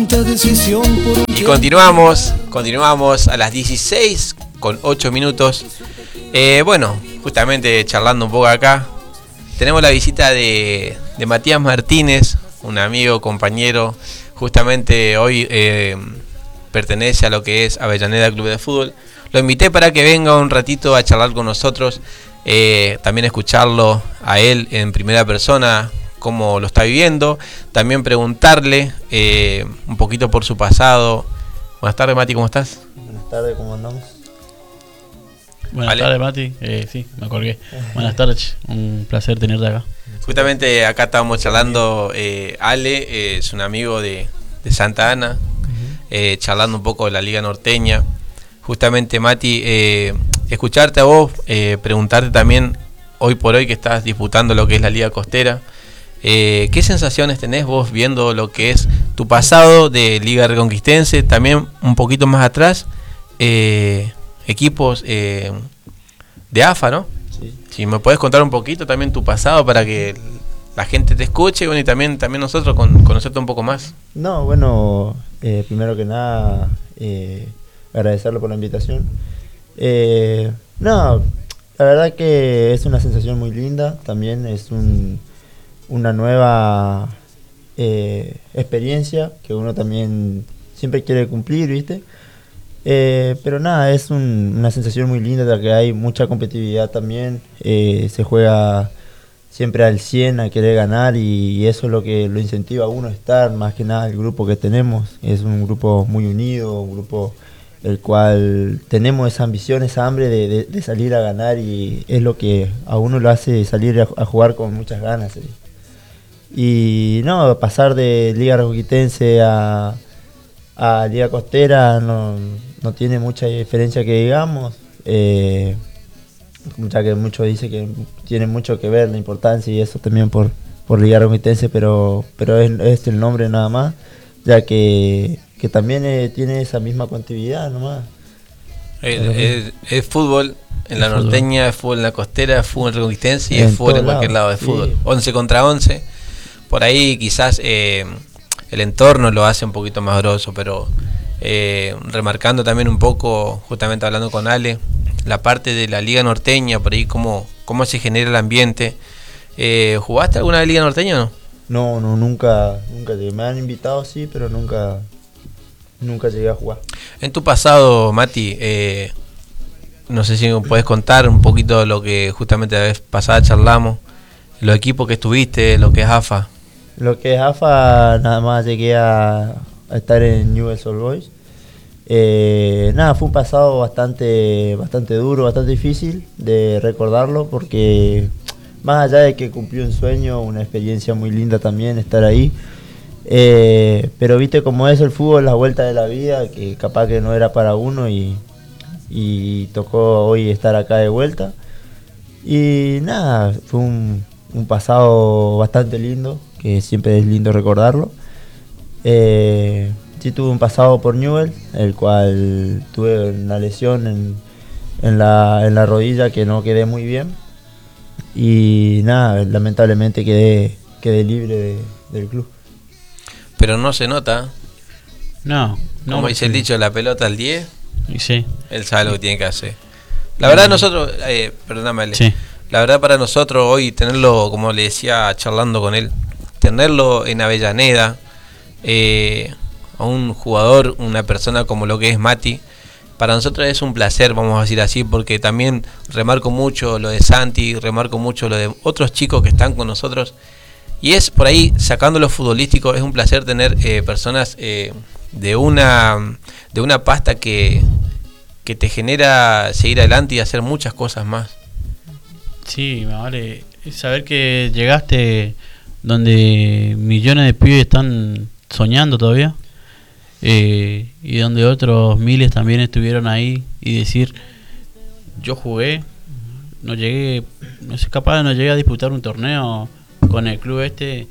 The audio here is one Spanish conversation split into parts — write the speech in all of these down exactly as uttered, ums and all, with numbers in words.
Y continuamos, continuamos a las dieciséis con ocho minutos. Eh, bueno, justamente charlando un poco acá, tenemos la visita de, de Matías Martínez, un amigo, compañero, justamente hoy eh, pertenece a lo que es Avellaneda Club de Fútbol. Lo invité para que venga un ratito a charlar con nosotros, eh, también escucharlo a él en primera persona, cómo lo está viviendo, también preguntarle eh, un poquito por su pasado. Buenas tardes, Mati, ¿cómo estás? Buenas tardes, ¿cómo andamos? Buenas Vale. tardes, Mati. Eh, sí, me acordé. Buenas tardes, un placer tenerte acá. Justamente acá estábamos charlando, eh, Ale eh, es un amigo de, de Santa Ana, uh-huh. eh, charlando un poco de la Liga Norteña. Justamente, Mati, eh, escucharte a vos, eh, preguntarte también, hoy por hoy que estás disputando lo que es la Liga Costera, Eh, ¿qué sensaciones tenés vos viendo lo que es tu pasado de Liga Reconquistense? También un poquito más atrás, eh, equipos eh, de A F A, ¿no? Sí. Si me podés contar un poquito también tu pasado para que la gente te escuche, bueno, y también, también nosotros con, conocerte un poco más. No, bueno, eh, primero que nada, eh, agradecerle por la invitación. Eh, no, la verdad que es una sensación muy linda, también es un... una nueva eh, experiencia que uno también siempre quiere cumplir, ¿viste? Eh, pero nada, es un, una sensación muy linda, ya que hay mucha competitividad también, eh, se juega siempre al cien a querer ganar y, y eso es lo que lo incentiva a uno a estar, más que nada el grupo que tenemos, es un grupo muy unido, un grupo el cual tenemos esa ambición, esa hambre de, de, de salir a ganar y es lo que a uno lo hace salir a, a jugar con muchas ganas, ¿sí? Y no, pasar de Liga Reconquitense a, a Liga Costera no, no tiene mucha diferencia que digamos, eh, ya que muchos dicen que tiene mucho que ver la importancia y eso también por, por Liga Reconquitense, pero, pero es, es el nombre nada más, ya que, que también eh, tiene esa misma continuidad nomás. Es, es, es fútbol en la fútbol. Norteña, es fútbol en la Costera, es fútbol en Reconquistense y En es fútbol en todos cualquier lados, lado de sí. fútbol. once contra once. Por ahí quizás eh, el entorno lo hace un poquito más grosso, pero eh, remarcando también un poco, justamente hablando con Ale, la parte de la Liga Norteña, por ahí cómo, cómo se genera el ambiente. Eh, ¿Jugaste alguna Liga Norteña o no? No, no, nunca, nunca llegué. Me han invitado sí, pero nunca, nunca llegué a jugar. En tu pasado, Mati, eh, no sé si me puedes contar un poquito de lo que justamente la vez pasada charlamos, los equipos que estuviste, lo que es A F A. Lo que es A F A, nada más llegué a, a estar en Newell's Old Boys. Eh, nada, fue un pasado bastante, bastante duro, bastante difícil de recordarlo, porque más allá de que cumplí un sueño, una experiencia muy linda también estar ahí. Eh, pero viste cómo es el fútbol, la vuelta de la vida, que capaz que no era para uno y, y tocó hoy estar acá de vuelta. Y nada, fue un, un pasado bastante lindo, que siempre es lindo recordarlo. Eh, sí tuve un pasado por Newell, el cual tuve una lesión en, en, la, en la rodilla que no quedé muy bien. Y nada, lamentablemente quedé, quedé libre de, del club. Pero no se nota, No, no. como dice el dicho, la pelota al diez, Y sí. él sabe lo que tiene que hacer. La verdad nosotros, eh, perdóname Ale, Sí. la verdad para nosotros hoy tenerlo, como le decía charlando con él, tenerlo en Avellaneda, eh, a un jugador, una persona como lo que es Mati, para nosotros es un placer, vamos a decir así, porque también remarco mucho lo de Santi, remarco mucho lo de otros chicos que están con nosotros, y es por ahí, sacando lo futbolístico, es un placer tener eh, personas eh, de una de una pasta que, que te genera seguir adelante y hacer muchas cosas más. Sí, me vale saber que llegaste donde millones de pibes están soñando todavía, eh, y donde otros miles también estuvieron ahí, y decir, yo jugué, no llegué, no sé, capaz no llegué a disputar un torneo con el club este,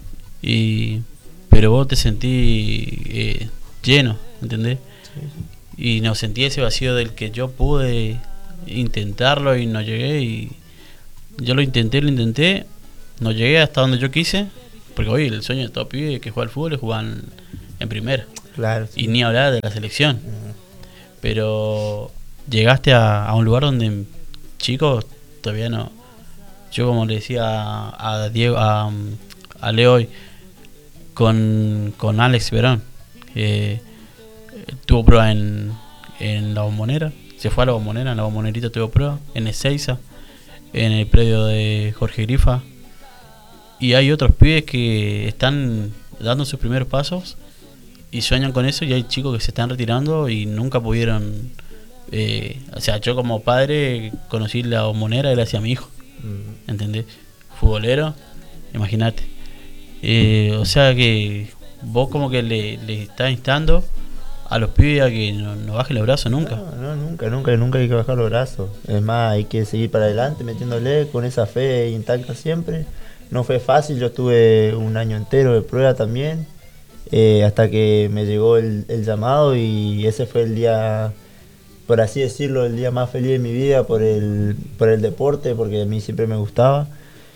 y pero vos te sentí eh, lleno, ¿entendés? Y no sentí ese vacío del que yo pude intentarlo y no llegué, y yo lo intenté, lo intenté, no llegué hasta donde yo quise, porque hoy el sueño de todo pibe que juega al fútbol es jugar en, en primera. Claro. Y ni hablar de la selección. Pero llegaste a, a un lugar donde chicos todavía no. Yo, como le decía a, a Diego, a, a Leo hoy, con, con Alex Verón, eh, tuvo prueba en, en la Bombonera, se fue a la Bombonera, en la Bombonerita tuvo prueba, en Ezeiza, en el predio de Jorge Grifa. Y hay otros pibes que están dando sus primeros pasos y sueñan con eso, y hay chicos que se están retirando y nunca pudieron. Eh, o sea, yo como padre conocí la Bombonera gracias a mi hijo, mm. ¿entendés? Futbolero, imagínate. Eh, o sea que vos como que le, le estás instando a los pibes a que no, no bajen los brazos nunca. No, no, nunca, nunca, nunca hay que bajar los brazos. Es más, hay que seguir para adelante metiéndole con esa fe intacta siempre. No fue fácil, yo tuve un año entero de prueba también, eh, hasta que me llegó el, el llamado, y ese fue el día, por así decirlo, el día más feliz de mi vida por el, por el deporte, porque a mí siempre me gustaba.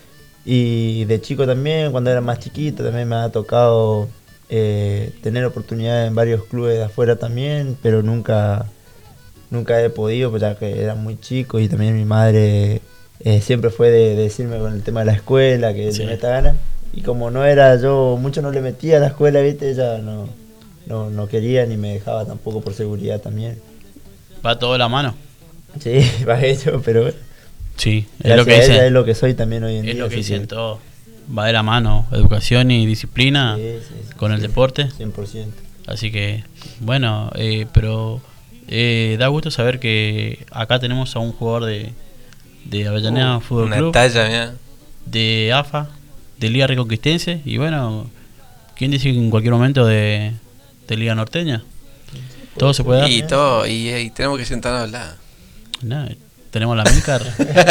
Y de chico también, cuando era más chiquito, también me ha tocado eh, tener oportunidades en varios clubes de afuera también, pero nunca, nunca he podido, ya que era muy chico, y también mi madre... Eh, siempre fue de, de decirme con el tema de la escuela, que sí. le meta ganas. Y como no era yo, mucho no le metía a la escuela, ¿viste? Ella no, no, no quería ni me dejaba tampoco, por seguridad también. Va todo de la mano. Sí, va hecho, pero bueno. Sí, es lo que dicen. Es lo que soy también hoy en es día. Es lo que dicen todos. Va de la mano, educación y disciplina, sí, sí, sí, con sí, el deporte. cien por ciento. Así que, bueno, eh, pero eh, da gusto saber que acá tenemos a un jugador de... de Avellaneda uh, Fútbol una Club, talla, mira. De A F A, de Liga Reconquistense, y bueno, ¿quién dice que en cualquier momento de, de Liga Norteña? Todo se puede dar. Y todo, y, y tenemos que sentarnos a hablar. No, tenemos la Milcar.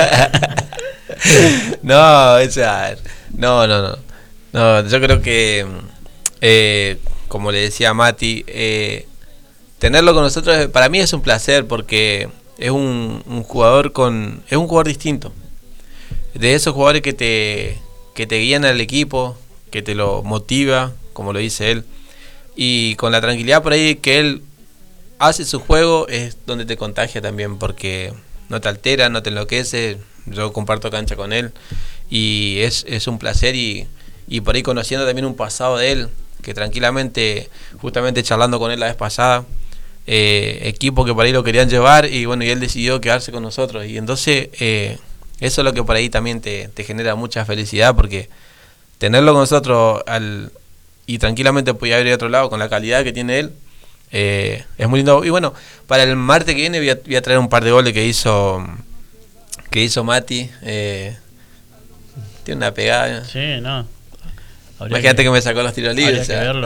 no, o sea, no, no, no, no, yo creo que, eh, como le decía a Mati, eh, tenerlo con nosotros para mí es un placer, porque es un, un jugador con es un jugador distinto, de esos jugadores que te que te guían al equipo, que te lo motiva, como lo dice él, y con la tranquilidad por ahí que él hace su juego, es donde te contagia también, porque no te altera, no te enloquece. Yo comparto cancha con él y es, es un placer, y, y por ahí conociendo también un pasado de él, que tranquilamente, justamente charlando con él la vez pasada, Eh, equipo que por ahí lo querían llevar, y bueno, y él decidió quedarse con nosotros, y entonces eh, eso es lo que por ahí también te, te genera mucha felicidad, porque tenerlo con nosotros al, y tranquilamente podía ir a otro lado con la calidad que tiene él, eh, es muy lindo. Y bueno, para el martes que viene voy a, voy a traer un par de goles que hizo que hizo Mati, eh, tiene una pegada. Sí, no. Imagínate que, que me sacó los tiros libres. Habría que verlo.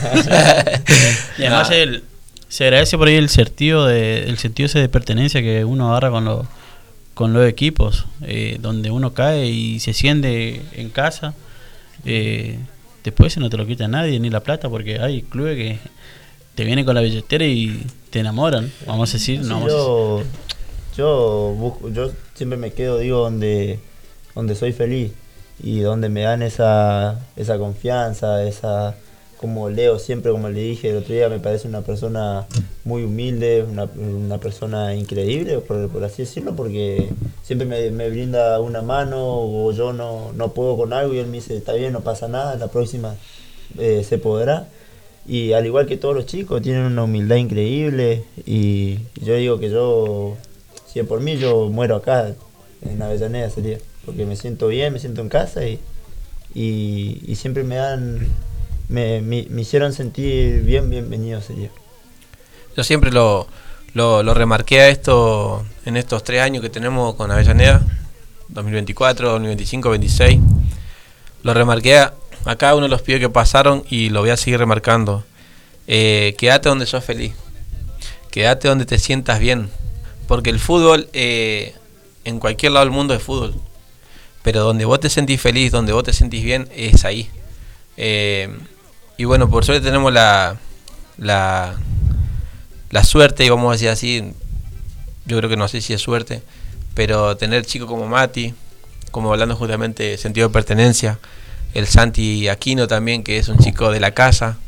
Y además no. el Se agradece por ahí el sentido de el sentido ese de pertenencia que uno agarra con los con los equipos, eh, donde uno cae y se siente en casa. Eh, después no te lo quita nadie, ni la plata, porque hay clubes que te vienen con la billetera y te enamoran, vamos a decir. Sí, no, yo, vamos a decir. yo busco, yo siempre me quedo, digo, donde donde soy feliz y donde me dan esa esa confianza, esa... Como Leo, siempre, como le dije el otro día, me parece una persona muy humilde, una, una persona increíble, por, por así decirlo, porque siempre me, me brinda una mano, o yo no, no puedo con algo y él me dice, está bien, no pasa nada, la próxima eh, se podrá. Y al igual que todos los chicos, tienen una humildad increíble, y yo digo que yo, si es por mí, yo muero acá, en Avellaneda sería, porque me siento bien, me siento en casa, y, y, y siempre me dan... Me, me, me hicieron sentir bien bienvenido sería. Yo siempre lo, lo, lo remarqué a esto en estos tres años que tenemos con Avellaneda, dos mil veinticuatro, dos mil veinticinco, veintiséis. Lo remarqué a, a cada uno de los pibes que pasaron, y lo voy a seguir remarcando. Eh, quédate donde sos feliz, quédate donde te sientas bien, porque el fútbol, eh, en cualquier lado del mundo es fútbol, pero donde vos te sentís feliz, donde vos te sentís bien, es ahí. Eh, Y bueno, por suerte tenemos la, la la suerte, y vamos a decir así, yo creo que no sé si es suerte, pero tener chicos como Mati, como hablando justamente de sentido de pertenencia, el Santi Aquino también, que es un chico de la casa,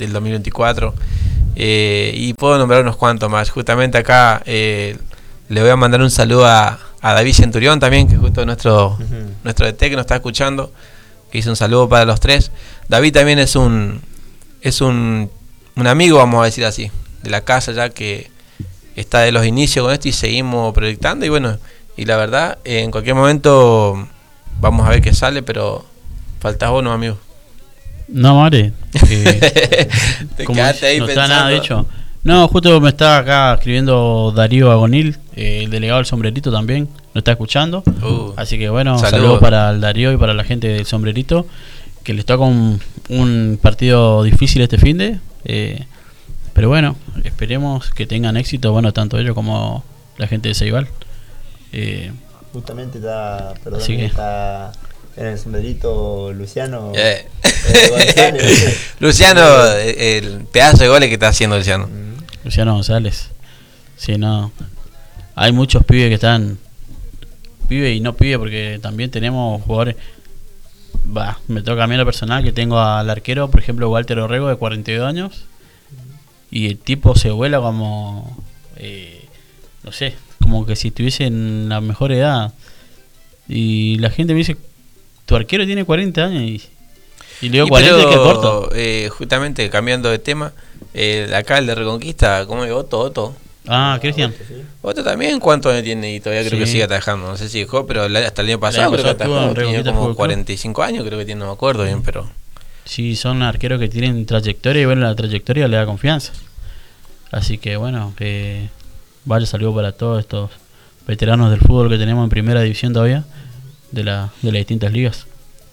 del dos mil veinticuatro. Eh, y puedo nombrar unos cuantos más. Justamente acá eh, le voy a mandar un saludo a, a David Centurión también, que es justo nuestro, uh-huh. nuestro D T que nos está escuchando, que hizo un saludo para los tres. David también es un es un, un amigo, vamos a decir así, de la casa, ya que está de los inicios con esto y seguimos proyectando. Y bueno, y la verdad, eh, en cualquier momento vamos a ver qué sale, pero faltas vos, ¿no, amigo? No, Mare. Eh, Te como quedaste ahí no pensando. Está nada dicho. No, justo me está acá escribiendo Darío Agonil, eh, el delegado del Sombrerito también, nos está escuchando. Uh, Así que bueno, saludos saludo para el Darío y para la gente del Sombrerito, que les toca un, un partido difícil este finde. Eh, pero bueno, esperemos que tengan éxito, bueno, tanto ellos como la gente de Ceibal. Eh, Justamente está, perdón, que, está en el Sombrerito Luciano. Yeah. Eh, González, Luciano, el pedazo de goles que está haciendo Luciano. Luciano González. Sí, no. Hay muchos pibes que están. Pibe y no pibe, porque también tenemos jugadores. Va, me toca a mí en lo personal que tengo al arquero, por ejemplo, Walter Orrego, de cuarenta y dos años. Y el tipo se vuela como. Eh, no sé, como que si estuviese en la mejor edad. Y la gente me dice: tu arquero tiene cuarenta años. Y, y le digo: cuarenta, pero, que corto. Eh, justamente cambiando de tema, eh, acá el de Reconquista, ¿cómo es? Otto, Otto. Ah, Cristian. Otto también, ¿cuántos años tiene? Y todavía creo Sí. que sigue atajando. No sé si dejó, pero hasta el año pasado El año creo que pasado atajó. estuvo en Tenía Reconquista como Fútbol Club. cuarenta y cinco años, creo que tiene, no me acuerdo bien, pero. Sí, son arqueros que tienen trayectoria y bueno, la trayectoria le da confianza. Así que bueno, que vaya saludo para todos estos veteranos del fútbol que tenemos en primera división todavía, de, la, de las distintas ligas.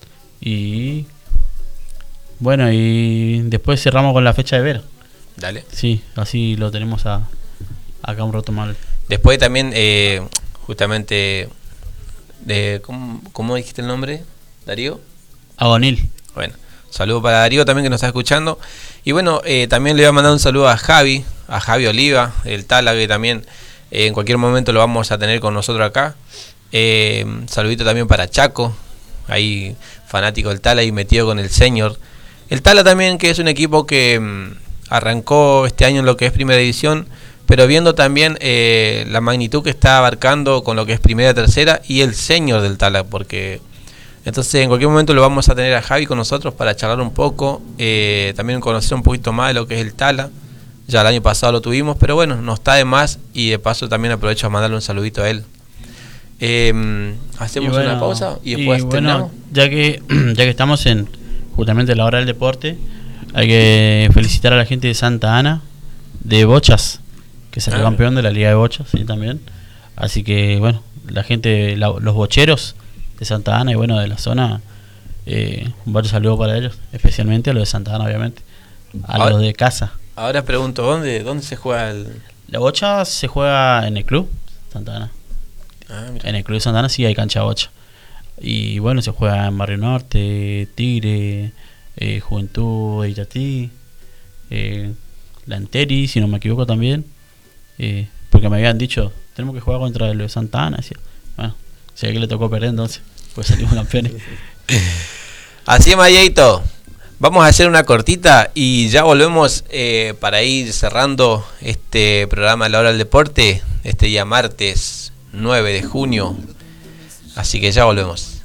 Y bueno, y después cerramos con la fecha de ver. Dale. Sí, así lo tenemos a, acá un rato mal. Después también, eh, justamente, de ¿cómo, ¿cómo dijiste el nombre? ¿Darío? Agonil. Bueno, saludo para Darío también, que nos está escuchando. Y bueno, eh, también le voy a mandar un saludo a Javi, a Javi Oliva, el Tala, que también eh, en cualquier momento lo vamos a tener con nosotros acá. Eh, saludito también para Chaco, ahí fanático del Tala y metido con el Señor. El Tala también, que es un equipo que mmm, arrancó este año en lo que es primera división, pero viendo también eh, la magnitud que está abarcando con lo que es primera, tercera y el Señor del Tala, porque entonces en cualquier momento lo vamos a tener a Javi con nosotros para charlar un poco, eh, también conocer un poquito más de lo que es el Tala. Ya el año pasado lo tuvimos, pero bueno, no está de más, y de paso también aprovecho a mandarle un saludito a él. Eh, hacemos bueno, una pausa y después y terminamos. bueno, ya que ya que estamos en justamente la hora del deporte, hay que felicitar a la gente de Santa Ana, de Bochas, que salió Ah, campeón de la Liga de Bochas, sí, también. Así que bueno, la gente, la, los bocheros de Santa Ana y bueno, de la zona, eh, un varios saludos para ellos, especialmente a los de Santa Ana, obviamente, a Ahora, los de casa. Ahora pregunto, ¿dónde, dónde se juega el...? La bocha se juega en el club Santa Ana. Ah, mira. En el club Santa Ana sí hay cancha bocha. Y bueno, se juega en Barrio Norte, Tigre, eh, Juventud de Itatí, eh, La Anteri, si no me equivoco también. Eh, porque me habían dicho, tenemos que jugar contra el de Santa Ana. Decía, bueno, si a alguien le tocó perder, entonces pues salimos campeones. Así es, Mayito. Vamos a hacer una cortita y ya volvemos eh, para ir cerrando este programa de la hora del deporte, este día martes nueve de junio. Así que ya volvemos.